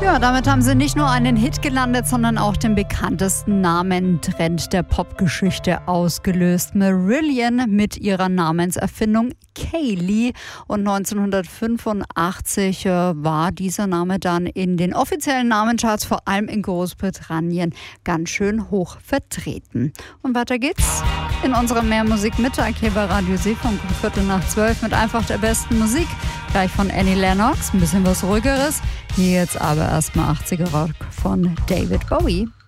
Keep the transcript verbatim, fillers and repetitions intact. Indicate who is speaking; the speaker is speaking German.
Speaker 1: Ja, damit haben sie nicht nur einen Hit gelandet, sondern auch den bekanntesten Namentrend der Popgeschichte ausgelöst. Marillion mit ihrer Namenserfindung Kayleigh. Und neunzehnhundertfünfundachtzig äh, war dieser Name dann in den offiziellen Namencharts, vor allem in Großbritannien, ganz schön hoch vertreten. Und weiter geht's in unserem Mehrmusik-Mittag hier bei Radio Seefunk um Viertel nach zwölf mit einfach der besten Musik. Gleich von Annie Lennox, ein bisschen was ruhigeres. Hier jetzt aber erstmal achtziger Rock von David Bowie.